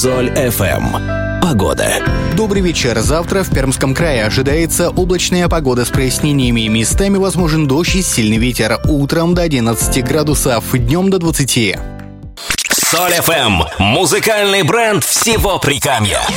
Соль FM. Погода. Добрый вечер. Завтра в Пермском крае ожидается облачная погода с прояснениями. Местами возможен дождь и сильный ветер. Утром до 11 градусов, днем до 20. Соль FM. Музыкальный бренд всего Прикамья.